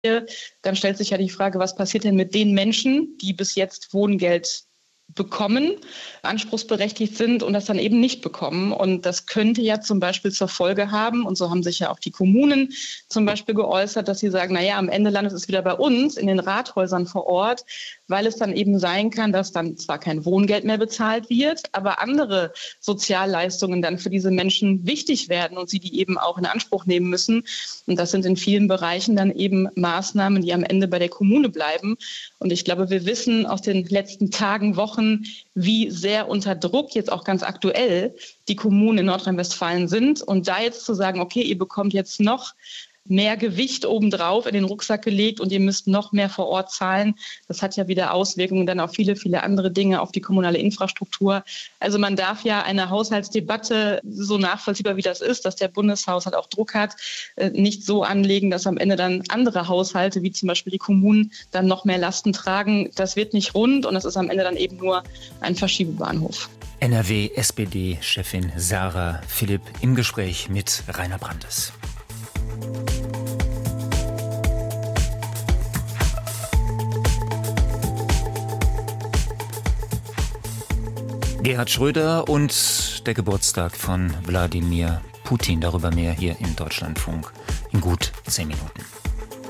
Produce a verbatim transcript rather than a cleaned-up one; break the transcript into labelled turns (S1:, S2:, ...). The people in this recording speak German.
S1: Dann stellt sich ja die Frage, was passiert denn mit den Menschen, die bis jetzt Wohngeld bekommen, anspruchsberechtigt sind und das dann eben nicht bekommen. Und das könnte ja zum Beispiel zur Folge haben, und so haben sich ja auch die Kommunen zum Beispiel geäußert, dass sie sagen, naja, am Ende landet es wieder bei uns in den Rathäusern vor Ort, weil es dann eben sein kann, dass dann zwar kein Wohngeld mehr bezahlt wird, aber andere Sozialleistungen dann für diese Menschen wichtig werden und sie die eben auch in Anspruch nehmen müssen. Und das sind in vielen Bereichen dann eben Maßnahmen, die am Ende bei der Kommune bleiben. Und ich glaube, wir wissen aus den letzten Tagen, Wochen, wie sehr unter Druck jetzt auch ganz aktuell die Kommunen in Nordrhein-Westfalen sind. Und da jetzt zu sagen, okay, ihr bekommt jetzt noch mehr Gewicht obendrauf in den Rucksack gelegt und ihr müsst noch mehr vor Ort zahlen. Das hat ja wieder Auswirkungen dann auf viele, viele andere Dinge, auf die kommunale Infrastruktur. Also man darf ja eine Haushaltsdebatte, so nachvollziehbar wie das ist, dass der Bundeshaushalt auch Druck hat, nicht so anlegen, dass am Ende dann andere Haushalte, wie zum Beispiel die Kommunen, dann noch mehr Lasten tragen. Das wird nicht rund und das ist am Ende dann eben nur ein Verschiebebahnhof.
S2: N R W-S P D-Chefin Sarah Philipp im Gespräch mit Rainer Brandes. Gerhard Schröder und der Geburtstag von Wladimir Putin. Darüber mehr hier im Deutschlandfunk in gut zehn Minuten.